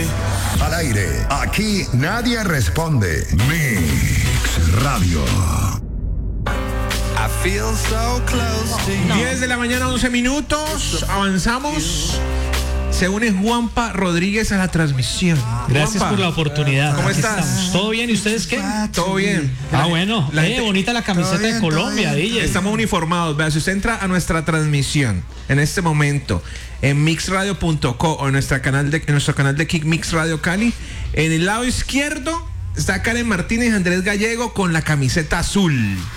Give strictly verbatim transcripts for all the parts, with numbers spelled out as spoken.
Al aire, aquí nadie responde. Mix Radio. I feel so close to you. diez de la mañana, once minutos. Avanzamos. Se une Juanpa Rodríguez a la transmisión. Gracias Juanpa, por la oportunidad. ¿Cómo Aquí estás? estamos. ¿Todo bien? ¿Y ustedes qué? Todo bien. Ah, bueno. La eh, gente- bonita la camiseta Todo bien, de Colombia, todo bien. D J. Estamos uniformados. Vea, si usted entra a nuestra transmisión en este momento en mixradio punto co o en, nuestra canal de, en nuestro canal de Kick Mix Radio Cali, en el lado izquierdo está Karen Martínez y Andrés Gallego con la camiseta azul,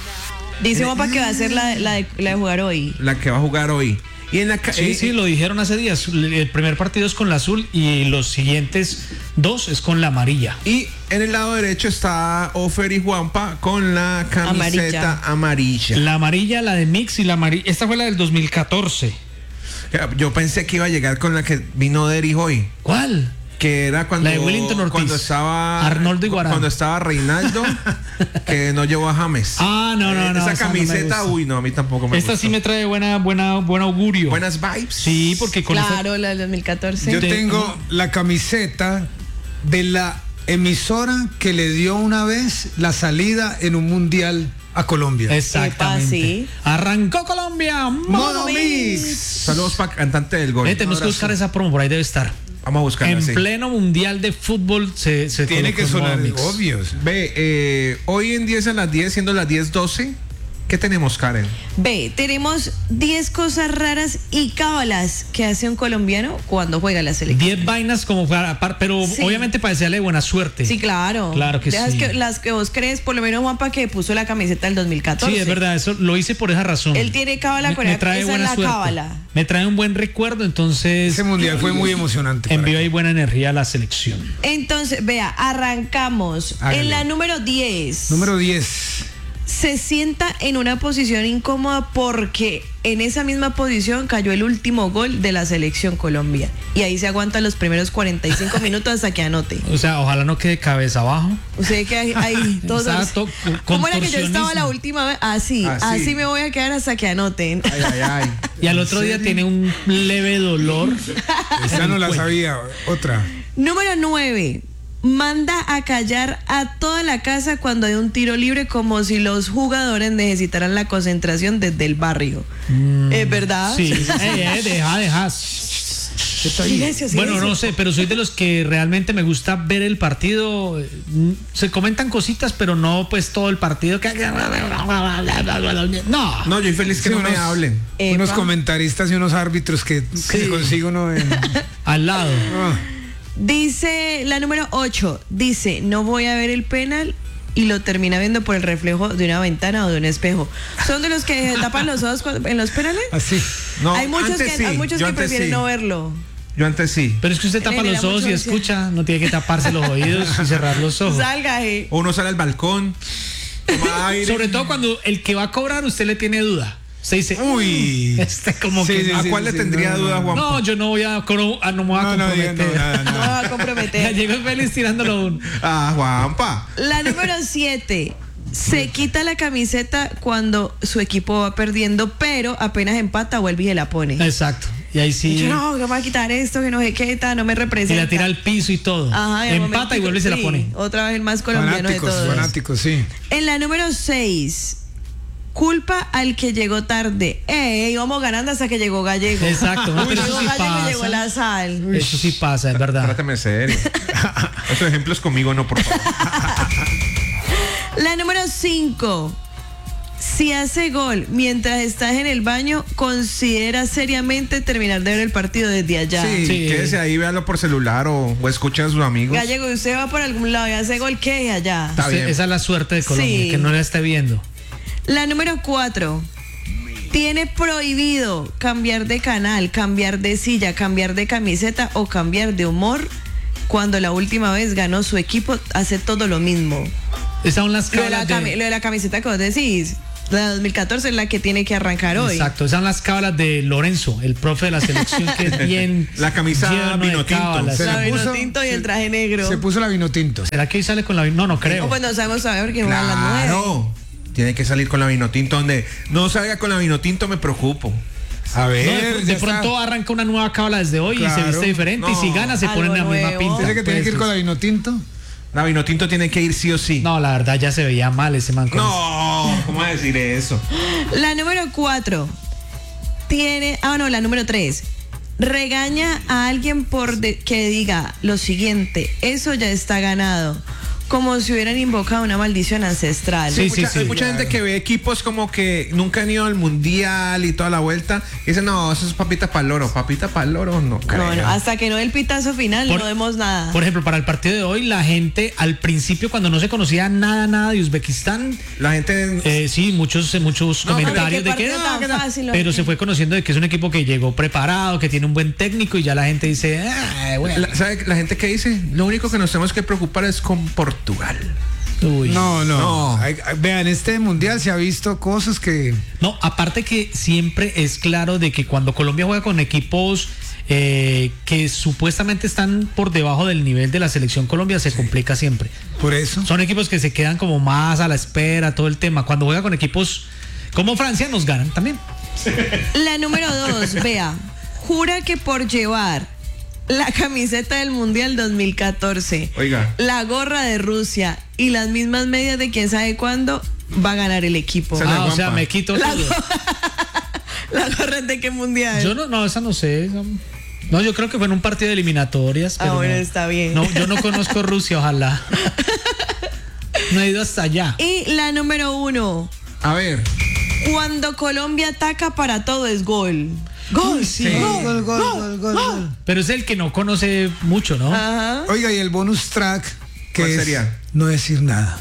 Dice Juanpa que va a ser la, la, de, la de jugar hoy. la que va a jugar hoy. Y en la ca- Sí, eh, sí, lo dijeron hace días. El primer partido es con la azul y los siguientes dos es con la amarilla. Y en el lado derecho está Ofer y Juanpa con la camiseta amarilla. La amarilla, la de Mix y la amarilla. Esta fue la del dos mil catorce. Yo pensé que iba a llegar con la que vino Derry hoy, ¿Cuál? que era cuando, La de Wellington Ortiz. cuando estaba Arnoldo Iguarán. cuando estaba Reinaldo, que no llevó a James. Ah, no, no, no. Esa esa no me camiseta, gusta. uy, no, a mí tampoco me Esta gustó. sí me trae buena, buena, buen augurio. Buenas vibes. Sí, porque con esta- Claro, la del dos mil catorce. Yo Te- tengo la camiseta de la emisora que le dio una vez la salida en un mundial a Colombia. Exactamente. Epa, sí. Arrancó Colombia. Mono Mix. Saludos para cantante del gol. Eh, tenemos que buscar esa promo, por ahí debe estar. Vamos a buscarla. En sí. pleno mundial de fútbol se, se Tiene colocó que en sonar, Modo Mix. obvio. Ve, eh, hoy en diez a las diez, siendo las diez doce, ¿qué tenemos, Karen? Ve, tenemos diez cosas raras y cábalas que hace un colombiano cuando juega la selección. diez vainas como para, para- pero Sí. obviamente para desearle buena suerte. Sí, claro. Claro que Dejas sí. que las que vos crees, por lo menos Juanpa que puso la camiseta del dos mil catorce. Sí, es verdad, eso lo hice por esa razón. Él tiene cábala Me- con me esa- trae esa es buena la suerte. cábala. Me trae un buen recuerdo, entonces Ese mundial fue muy emocionante. para envío mí. ahí buena energía a la selección. Entonces, vea, arrancamos. Hágale. En la número diez. Número diez. Se sienta en una posición incómoda porque en esa misma posición cayó el último gol de la selección Colombia. Y ahí se aguanta los primeros cuarenta y cinco minutos hasta que anote. O sea, ojalá no quede cabeza abajo. Usted que ahí, ahí todos Exacto, los- ¿Cómo era que yo estaba la contorsionismo. última vez? Así, Así. así, me voy a quedar hasta que anoten. Ay, ay, ay. Y al otro día tiene un leve dolor. Esa no la Cuello. sabía. Otra. Número nueve. Manda a callar a toda la casa cuando hay un tiro libre, como si los jugadores necesitaran la concentración desde el barrio. ¿Es verdad? Sí, eh, eh, deja, deja. Silencio, Bueno, silencio. no sé, pero soy de los que realmente me gusta ver el partido. Se comentan cositas, pero no pues todo el partido. que- No. No, yo soy feliz que Sí, no me unos- hablen. Epa. Unos comentaristas y unos árbitros que, que Sí. se consigue uno en. Al lado. Ah, Dice la número ocho, dice, no voy a ver el penal y lo termina viendo por el reflejo de una ventana o de un espejo. ¿Son de los que se tapan los ojos cuando- en los penales? así. No, hay muchos antes que, sí, hay muchos yo que antes prefieren sí. no verlo. Yo antes sí. Pero es que usted Le tapa genera los ojos mucho y ansiedad. escucha, no tiene que taparse los oídos y cerrar los ojos. Salga, eh. Uno sale al balcón, toma aire. Sobre todo cuando el que va a cobrar usted le tiene duda. Usted dice, Uy. este como Sí, que sí, ¿A sí, cuál sí, le sí, tendría no, no, duda, no. Juan? no, yo no voy a, coro- ah, no me voy a No, no, diga, comprometer. no, nada, No nada. va a Ya comprometer. llegó feliz tirándolo un. Ah, Juanpa. La número siete. Se quita la camiseta cuando su equipo va perdiendo, pero apenas empata, vuelve y se la pone. Exacto. Y ahí sí. Yo, no, que me voy a quitar esto, que no sé qué, ta, no me Y representa. la tira al piso y todo. Ajá, y al Empata momentico, y vuelve y se la sí, pone. Otra vez el más colombiano de Fanáticos, todos. fanáticos, sí. En la número seis, culpa al que llegó tarde. Eh, íbamos ganando hasta que llegó Gallego. Exacto, no, pero Llegó eso sí Gallego y pasa. llegó la sal. Eso sí pasa, es verdad. Trátame serio. Esos ejemplos conmigo no, por favor. La número cinco. Si hace gol mientras estás en el baño, considera seriamente terminar de ver el partido desde allá. Sí, Sí. quédese ahí, véalo por celular o, o escuche a sus amigos. Gallego, y usted va por algún lado y hace gol, ¿qué es allá? Está bien. Esa es la suerte de Colombia, Sí. que no la esté viendo. La número cuatro. Tiene prohibido cambiar de canal, cambiar de silla, cambiar de camiseta o cambiar de humor. Cuando la última vez ganó su equipo, hace todo lo mismo. Esas son las Lo de, la cábalas cami- de... lo de la camiseta que vos decís, la de dos mil catorce es la que tiene que arrancar hoy. Exacto, esas son las cábalas de Lorenzo, el profe de la selección, que es bien... La camisa lleno de vino tinto. cábalas. Se La le vino puso- tinto y el se- traje negro. Se puso la vino tinto. ¿Será que hoy sale con la... No, no creo. No, pues no sabemos saber porque juegan a las nueve. Claro. Tiene que salir con la vino tinto. Donde no salga con la vino tinto, me preocupo. A ver, No, de, ya de pronto está. arranca una nueva cábala desde hoy y se Claro. viste diferente. Y si No. gana, se Algo pone en la misma nuevo. pinta. ¿Dice que tiene que ir Pues, con la vino tinto? La Vinotinto tiene que ir sí o sí. No, la verdad ya se veía mal ese man. con eso. No, ¿cómo va a decir eso? La número cuatro tiene, ah no, la número tres. Regaña a alguien por de- que diga lo siguiente, eso ya está ganado, como si hubieran invocado una maldición ancestral. Sí, Hay sí, mucha, sí. hay mucha gente que ve equipos como que nunca han ido al mundial y toda la vuelta. Y dicen, no, eso es papita para el loro. Papita para el loro, no creo. No, no, hasta que no dé el pitazo final Por- no vemos nada. Por ejemplo, para el partido de hoy, la gente al principio, cuando no se conocía nada, nada de Uzbekistán, La gente. eh, sí, muchos, muchos No, comentarios pero de qué que, partido no, tan que no. fácil, Pero hombre. se fue conociendo de que es un equipo que llegó preparado, que tiene un buen técnico y ya la gente dice, ah, bueno. La, ¿Sabe la gente que dice? Lo único que nos tenemos que preocupar es con Portugal. Uy. No, no. No. Hay- hay- vean, este mundial se ha visto cosas que. No, aparte que siempre es claro de que cuando Colombia juega con equipos eh, que supuestamente están por debajo del nivel de la selección Colombia, se complica siempre. Por eso. Son equipos que se quedan como más a la espera, todo el tema. Cuando juega con equipos como Francia, nos ganan también. La número dos, vea, jura que por llevar la camiseta del Mundial dos mil catorce, Oiga. la gorra de Rusia y las mismas medias de quién sabe cuándo, va a ganar el equipo. Esa es la Ah, o sea, guampa. me quito La, todo. la gorra de qué mundial. Yo no, no, esa no sé. esa- No, yo creo que fue en un partido de eliminatorias. Ah, Pero bueno, no. está bien. No, yo no conozco Rusia, ojalá. No he ido hasta allá. Y la número uno, A ver. cuando Colombia ataca para todo es gol. Gol, sí. Gol, gol, gol, gol, gol. Pero es el que no conoce mucho, ¿no? Ajá. Oiga, y el bonus track, que ¿Cuál es sería? no decir nada.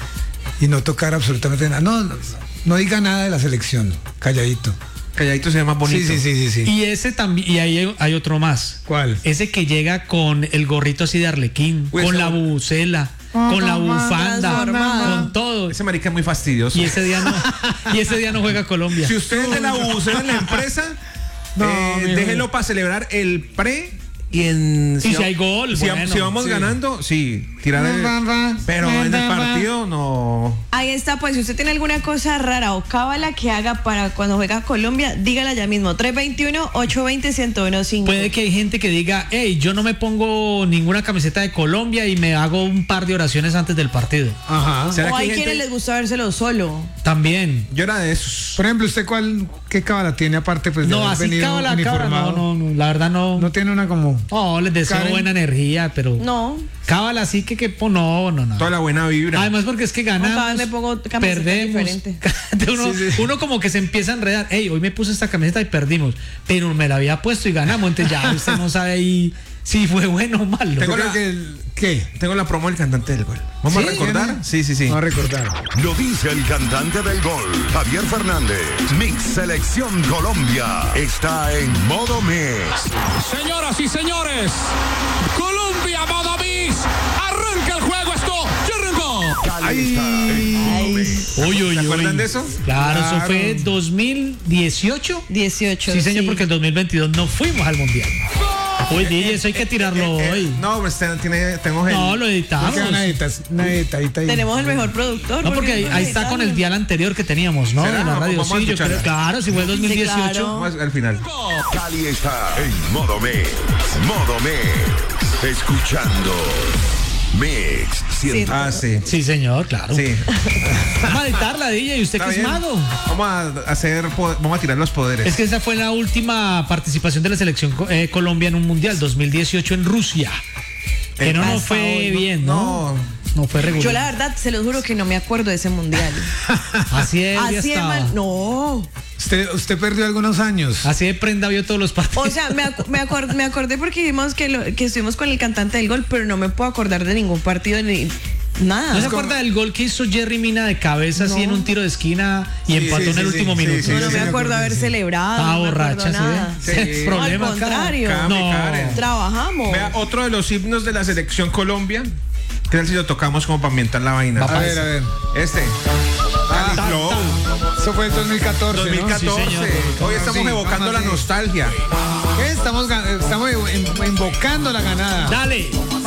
Y no tocar absolutamente nada. No, no, no diga nada de la selección. Calladito. Calladito se ve más bonito. Sí, sí, sí, sí, sí. Y ese también, y ahí hay, hay otro más. ¿Cuál? Ese que llega con el gorrito así de arlequín, Uy, con ese- la bubucela, con la bufanda, Transformado. con todo. Ese marica es muy fastidioso. Y ese día no, y ese día no juega Colombia. Si usted es de la bucera en la empresa, No, eh, mijo. déjelo para celebrar el pre y en. Y si hay gol, si, bueno, si vamos sí. ganando, sí, tirar el. Va, va, va. Pero Va, en el va, va. partido no. Ahí está, pues si usted tiene alguna cosa rara o cábala que haga para cuando juega Colombia, dígala ya mismo. tres dos uno, ocho dos cero, uno cero uno cinco. Puede que hay gente que diga, hey, yo no me pongo ninguna camiseta de Colombia y me hago un par de oraciones antes del partido. Ajá. ¿Será O que hay hay gente- quienes les gusta vérselo solo. También. Yo era de esos. Por ejemplo, ¿usted cuál, qué cábala tiene aparte pues, de No, haber así venido cábala, cábala, uniformado? no, no, no, la verdad no. No tiene una como. No, les deseo Karen. buena energía, pero No. cábala así que, que po- no, no, no. Toda la buena vibra. Además porque es que cada ganamos, vez me pongo camiseta perdemos. diferente. uno, Sí, sí. uno como que se empieza a enredar. Hey, hoy me puse esta camiseta y perdimos, pero me la había puesto y ganamos. Entonces ya usted no sabe ahí si fue bueno o malo. Tengo Yo creo la- que el- ¿Qué? Tengo la promo del cantante del gol. ¿Vamos ¿Sí? a recordar? ¿Tiene? Sí, sí, sí. Vamos a recordar. Lo dice el cantante del gol, Javier Fernández. Mix Selección Colombia está en modo mix. Señoras y señores, Colombia modo mix. Arranca el juego esto. Ya arrancó. Cali está en modo mix. Uy, uy, ¿Se uy. acuerdan de eso? Claro, eso Claro. fue dos mil dieciocho. dieciocho. Sí, señor, porque en dos mil veintidós no fuimos al mundial. Uy, D J, eso hay que tirarlo Eh, eh, hoy. No, pues ten- tiene, tengo el. No, lo editamos. Porque una edita- una editadita ahí. Tenemos el mejor productor. No, porque ahí, no ahí está con el dial anterior que teníamos, ¿no? ¿Será? De la radio. Vamos a Sí, yo escucharla. creo. Claro, si fue el dos mil dieciocho. Sí, claro. Vamos al final. Cali está en modo mix. Modo mix. Escuchando Mix. Sí. Ah, sí. Sí, señor, claro. Sí. Vamos a editarla, D J, y usted Está que es bien. mago. Vamos a hacer, po- vamos a tirar los poderes. Es que esa fue la última participación de la selección co- eh, Colombia en un mundial, dos mil dieciocho en Rusia. Que no nos Hasta fue hoy, ¿no? bien, ¿no? No fue regular. Yo la verdad, se los juro que no me acuerdo de ese mundial. Así de, Así de estaba. mal. No. Usted, usted perdió algunos años. Así de prenda vio todos los partidos. O sea, me, acu- me, acor- me acordé porque vimos que, lo- que estuvimos con el cantante del gol, pero no me puedo acordar de ningún partido ni nada. ¿No se acuerda del gol que hizo Jerry Mina de cabeza así en un tiro de esquina y Sí, empató sí, en el sí, último sí, minuto? sí, No, no sí, me sí, acuerdo me haber acuerdo, sí. celebrado. Estaba no me acuerdo borracha, nada. ¿sí? Sí. ve? No, al Problema acá. contrario. Cami, No. Karen. Trabajamos. Vea, otro de los himnos de la selección Colombia. ¿Qué tal si lo tocamos como para ambientar la vaina? A ver, a ver. Este. Cali Flow. Eso fue el dos mil catorce, dos mil catorce. Sí, señor. Hoy estamos Sí, evocando vamos la así. nostalgia. ¿no? ¿Qué? Estamos, gan- estamos invocando la ganada. Dale.